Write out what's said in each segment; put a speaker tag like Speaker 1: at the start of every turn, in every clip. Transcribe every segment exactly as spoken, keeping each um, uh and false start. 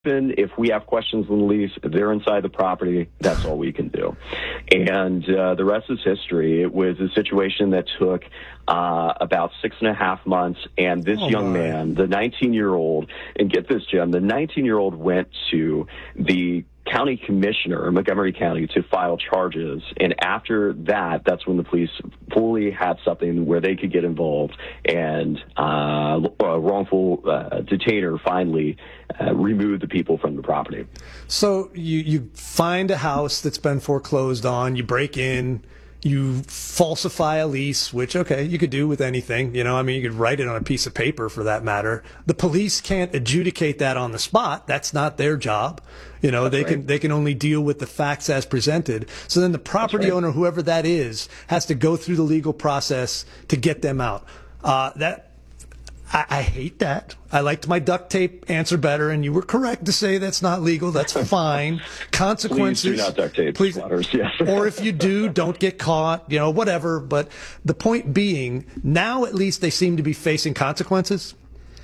Speaker 1: If we have questions on the lease, if they're inside the property, that's all we can do. And uh, the rest is history. It was a situation that took uh, about six and a half months, and this oh young my. man, the nineteen-year-old, and get this, Jim, the nineteen-year-old went to the county commissioner, Montgomery County, to file charges. And after that, that's when the police fully had something where they could get involved, and uh, a wrongful uh, detainer finally uh, removed the people from the property.
Speaker 2: So you, you find a house that's been foreclosed on, you break in, you falsify a lease, which, okay, you could do with anything. You know, I mean, you could write it on a piece of paper for that matter. The police can't adjudicate that on the spot. That's not their job. You know, That's they right. can they can only deal with the facts as presented. So then the property right. owner, whoever that is, has to go through the legal process to get them out. Uh, that I, I hate that. I liked my duct tape answer better, and you were correct to say that's not legal. That's fine. Consequences.
Speaker 1: Please do not duct tape
Speaker 2: please,
Speaker 1: squatters, yes.
Speaker 2: Or if you do, don't get caught, you know, whatever. But the point being, now at least they seem to be facing consequences.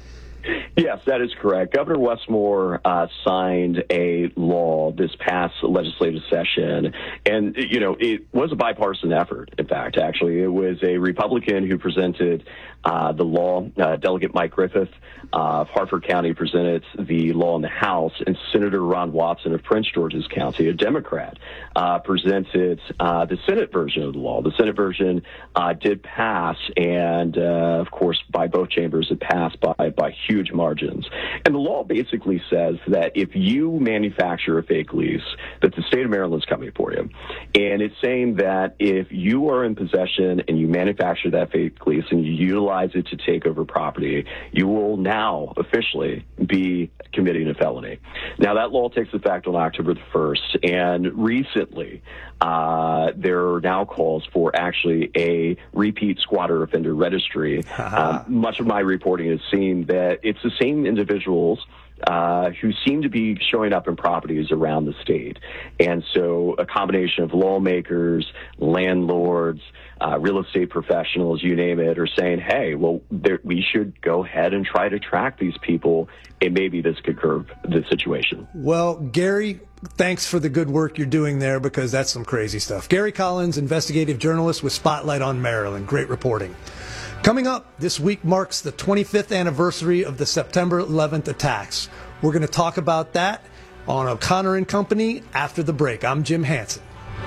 Speaker 1: Yes, that is correct. Governor Westmore uh, signed a law this past legislative session, and, you know, it was a bipartisan effort, in fact, actually. It was a Republican who presented uh, the law. Uh, Delegate Mike Griffith uh, of Harford County presented the law in the House, and Senator Ron Watson of Prince George's County, a Democrat, uh, presented uh, the Senate version of the law. The Senate version uh, did pass, and, uh, of course, by both chambers, it passed by, by huge margins. And the law basically says that if you manufacture a fake lease, that the state of Maryland's coming for you. And it's saying that if you are in possession and you manufacture that fake lease and you utilize it to take over property, you will now officially be committing a felony. Now, that law takes effect on October the first, and recently uh, there are now calls for actually a repeat squatter offender registry. um, much of my reporting has seen that it's the same individuals uh, who seem to be showing up in properties around the state. And so a combination of lawmakers, landlords, uh, real estate professionals, you name it, are saying, hey, well, there, we should go ahead and try to track these people, and maybe this could curb the situation.
Speaker 2: Well, Gary, thanks for the good work you're doing there, because that's some crazy stuff. Gary Collins, investigative journalist with Spotlight on Maryland. Great reporting. Coming up, this week marks the twenty-fifth anniversary of the September eleventh attacks. We're going to talk about that on O'Connor and Company after the break. I'm Jim Hansen.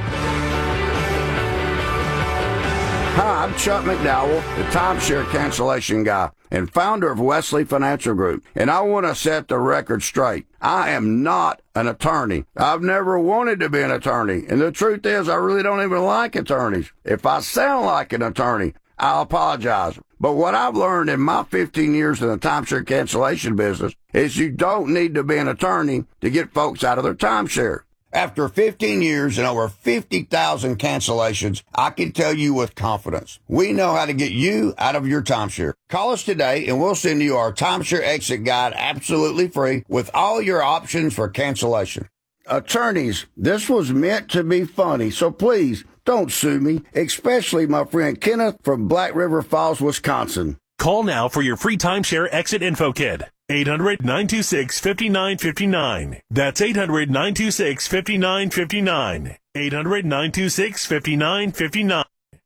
Speaker 3: Hi, I'm Chuck McDowell, the timeshare cancellation guy and founder of Wesley Financial Group, and I want to set the record straight. I am not an attorney. I've never wanted to be an attorney, and the truth is I really don't even like attorneys. If I sound like an attorney, I'll apologize. But what I've learned in my fifteen years in the timeshare cancellation business is you don't need to be an attorney to get folks out of their timeshare. After fifteen years and over fifty thousand cancellations, I can tell you with confidence, we know how to get you out of your timeshare. Call us today and we'll send you our timeshare exit guide absolutely free with all your options for cancellation. Attorneys, this was meant to be funny, so please don't sue me, especially my friend Kenneth from Black River Falls, Wisconsin.
Speaker 4: Call now for your free timeshare exit info kit. eight hundred, nine two six, five nine five nine. That's eight hundred, nine two six, five nine five nine. eight hundred, nine two six, five nine five nine.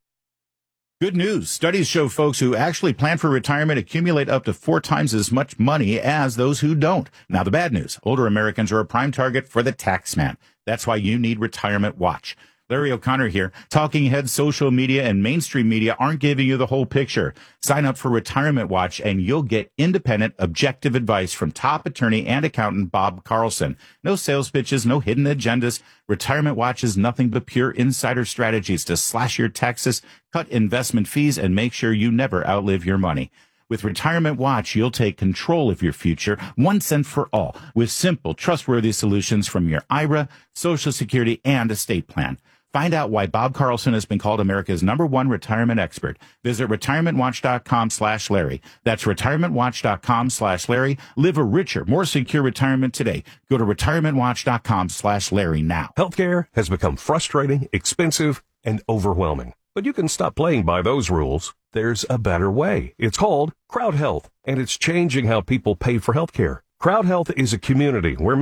Speaker 5: Good news. Studies show folks who actually plan for retirement accumulate up to four times as much money as those who don't. Now, the bad news. Older Americans are a prime target for the tax man. That's why you need Retirement Watch. Larry O'Connor here. Talking heads, social media, and mainstream media aren't giving you the whole picture. Sign up for Retirement Watch, and you'll get independent, objective advice from top attorney and accountant Bob Carlson. No sales pitches, no hidden agendas. Retirement Watch is nothing but pure insider strategies to slash your taxes, cut investment fees, and make sure you never outlive your money. With Retirement Watch, you'll take control of your future once and for all with simple, trustworthy solutions from your I R A, Social Security, and estate plan. Find out why Bob Carlson has been called America's number one retirement expert. Visit retirementwatch.com slash Larry. That's retirementwatch.com slash Larry. Live a richer, more secure retirement today. Go to retirementwatch.com slash Larry now.
Speaker 4: Healthcare has become frustrating, expensive, and overwhelming. But you can stop playing by those rules. There's a better way. It's called Crowd Health, and it's changing how people pay for healthcare.
Speaker 6: CrowdHealth is a community where